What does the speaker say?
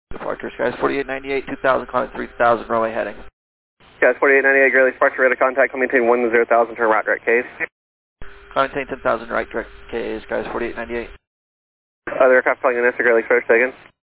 Departure, Skies 4898, 2000, climbing 3000, runway heading. Skies 4898, Greeley departure, rate of contact, maintain 10,000, turn right direct case. Maintain 10,000, right direct case, Skies 4898. Other aircraft calling in this, Greeley first, second.